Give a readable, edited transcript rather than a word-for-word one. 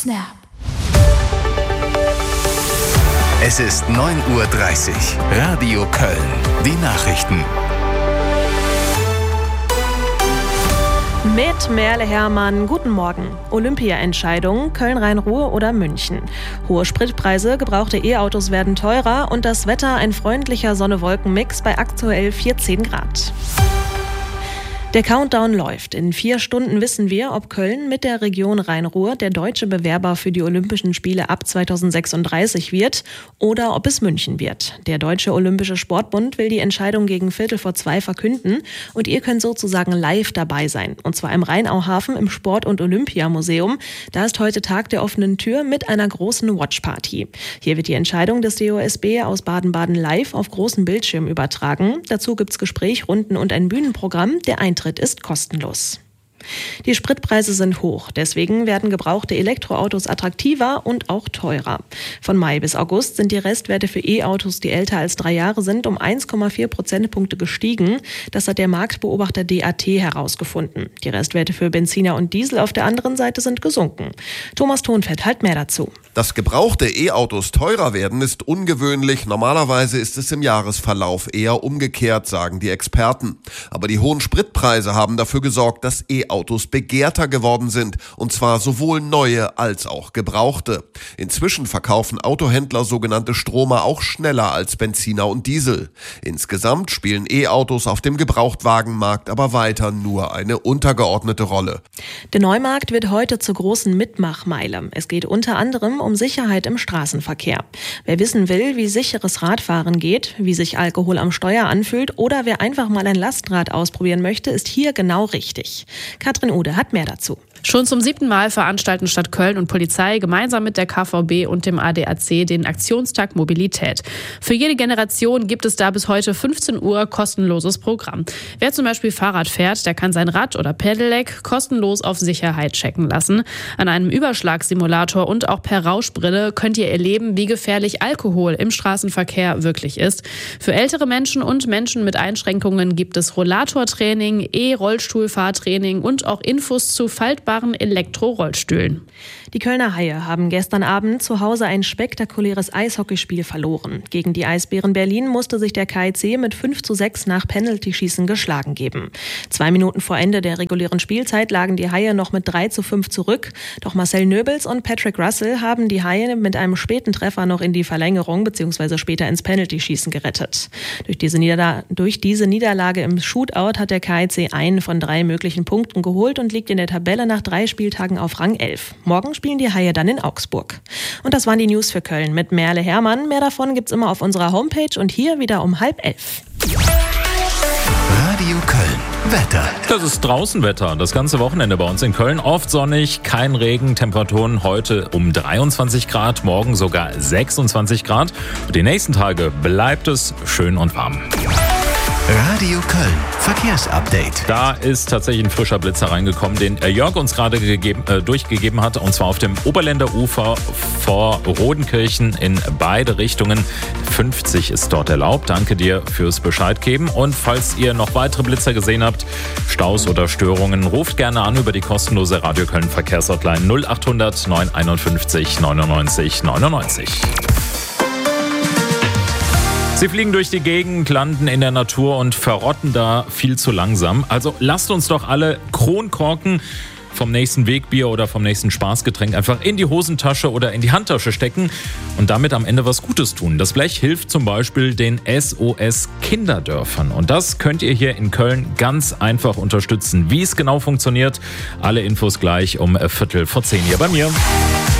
Snap. Es ist 9:30 Uhr. Radio Köln. Die Nachrichten. Mit Merle Hermann, guten Morgen. Olympia-Entscheidung, Köln-Rhein-Ruhr oder München. Hohe Spritpreise, gebrauchte E-Autos werden teurer und das Wetter ein freundlicher Sonne-Wolken-Mix bei aktuell 14 Grad. Der Countdown läuft. In 4 Stunden wissen wir, ob Köln mit der Region Rhein-Ruhr der deutsche Bewerber für die Olympischen Spiele ab 2036 wird oder ob es München wird. Der Deutsche Olympische Sportbund will die Entscheidung gegen 1:45 verkünden und ihr könnt sozusagen live dabei sein. Und zwar im Rheinauhafen im Sport- und Olympiamuseum. Da ist heute Tag der offenen Tür mit einer großen Watchparty. Hier wird die Entscheidung des DOSB aus Baden-Baden live auf großen Bildschirmen übertragen. Dazu gibt's Gespräch, Runden und ein Bühnenprogramm. Der Eintritt ist kostenlos. Die Spritpreise sind hoch, deswegen werden gebrauchte Elektroautos attraktiver und auch teurer. Von Mai bis August sind die Restwerte für E-Autos, die älter als 3 Jahre sind, um 1,4 Prozentpunkte gestiegen. Das hat der Marktbeobachter DAT herausgefunden. Die Restwerte für Benziner und Diesel auf der anderen Seite sind gesunken. Thomas Thonfett hat mehr dazu. Dass gebrauchte E-Autos teurer werden, ist ungewöhnlich. Normalerweise ist es im Jahresverlauf eher umgekehrt, sagen die Experten. Aber die hohen Spritpreise haben dafür gesorgt, dass E-Autos begehrter geworden sind, und zwar sowohl neue als auch gebrauchte. Inzwischen verkaufen Autohändler sogenannte Stromer auch schneller als Benziner und Diesel. Insgesamt spielen E-Autos auf dem Gebrauchtwagenmarkt aber weiter nur eine untergeordnete Rolle. Der Neumarkt wird heute zur großen Mitmachmeile. Es geht unter anderem um Sicherheit im Straßenverkehr. Wer wissen will, wie sicheres Radfahren geht, wie sich Alkohol am Steuer anfühlt oder wer einfach mal ein Lastenrad ausprobieren möchte, ist hier genau richtig. Katrin Ude hat mehr dazu. Schon zum 7. Mal veranstalten Stadt Köln und Polizei gemeinsam mit der KVB und dem ADAC den Aktionstag Mobilität. Für jede Generation gibt es da bis heute 15 Uhr kostenloses Programm. Wer zum Beispiel Fahrrad fährt, der kann sein Rad oder Pedelec kostenlos auf Sicherheit checken lassen. An einem Überschlagssimulator und auch per Rauschbrille könnt ihr erleben, wie gefährlich Alkohol im Straßenverkehr wirklich ist. Für ältere Menschen und Menschen mit Einschränkungen gibt es Rollatortraining, E-Rollstuhlfahrtraining und auch Infos zu faltbaren Elektrorollstühlen. Die Kölner Haie haben gestern Abend zu Hause ein spektakuläres Eishockeyspiel verloren. Gegen die Eisbären Berlin musste sich der KIC mit 5:6 nach Penaltyschießen geschlagen geben. 2 Minuten vor Ende der regulären Spielzeit lagen die Haie noch mit 3:5 zurück. Doch Marcel Nöbels und Patrick Russell haben die Haie mit einem späten Treffer noch in die Verlängerung bzw. später ins Penaltyschießen gerettet. Durch diese Niederlage im Shootout hat der KIC einen von 3 möglichen Punkten geholt und liegt in der Tabelle nach 3 Spieltagen auf Rang 11. Morgen spielen die Haie dann in Augsburg. Und das waren die News für Köln mit Merle Hermann. Mehr davon gibt's immer auf unserer Homepage und hier wieder um 10:30. Radio Köln. Wetter. Das ist Draußenwetter. Das ganze Wochenende bei uns in Köln. Oft sonnig, kein Regen. Temperaturen heute um 23 Grad, morgen sogar 26 Grad. Und die nächsten Tage bleibt es schön und warm. Radio Köln. Verkehrsupdate. Da ist tatsächlich ein frischer Blitzer reingekommen, den Jörg uns gerade durchgegeben hat. Und zwar auf dem Oberländer Ufer vor Rodenkirchen in beide Richtungen. 50 ist dort erlaubt. Danke dir fürs Bescheid geben. Und falls ihr noch weitere Blitzer gesehen habt, Staus oder Störungen, ruft gerne an über die kostenlose Radio Köln Verkehrshotline 0800 951 99 99. Sie fliegen durch die Gegend, landen in der Natur und verrotten da viel zu langsam. Also lasst uns doch alle Kronkorken vom nächsten Wegbier oder vom nächsten Spaßgetränk einfach in die Hosentasche oder in die Handtasche stecken und damit am Ende was Gutes tun. Das Blech hilft zum Beispiel den SOS Kinderdörfern. Und das könnt ihr hier in Köln ganz einfach unterstützen. Wie es genau funktioniert, alle Infos gleich um 10:15 hier bei mir.